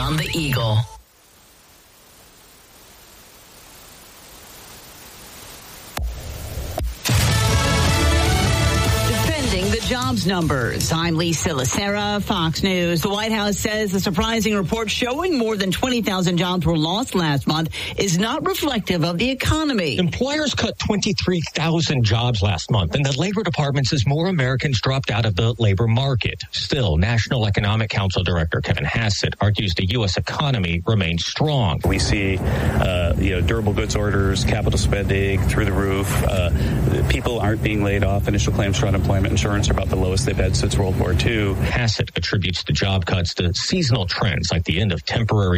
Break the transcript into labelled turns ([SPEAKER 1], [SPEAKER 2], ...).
[SPEAKER 1] on the Eagle. The jobs numbers. I'm Lisa Lacera, Fox News. The White House says the surprising report showing more than 20,000 jobs were lost last month is not reflective of the economy.
[SPEAKER 2] Employers cut 23,000 jobs last month, and the Labor Department says more Americans dropped out of the labor market. Still, National Economic Council Director Kevin Hassett argues the U.S. economy remains strong.
[SPEAKER 3] We see, durable goods orders, capital spending through the roof. People aren't being laid off. Initial claims for unemployment insurance are about the lowest they've had since World War II.
[SPEAKER 2] Hassett attributes the job cuts to seasonal trends like the end of temporary